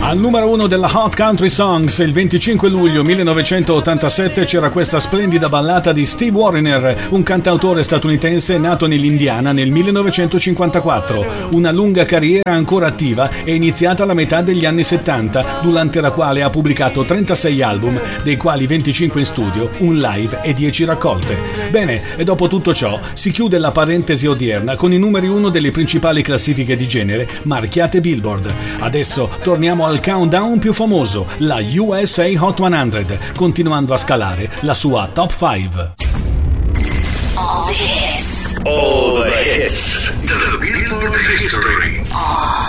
Al numero 1 della Hot Country Songs il 25 luglio 1987 c'era questa splendida ballata di Steve Wariner, un cantautore statunitense nato nell'Indiana nel 1954. Una lunga carriera ancora attiva è iniziata alla metà degli anni 70, durante la quale ha pubblicato 36 album, dei quali 25 in studio, un live e 10 raccolte. Bene, e dopo tutto ciò si chiude la parentesi odierna con i numeri 1 delle principali classifiche di genere marchiate Billboard. Adesso torniamo al countdown più famoso, la USA Hot 100, continuando a scalare la sua top 5. All the hits. All the hits. The Billboard history.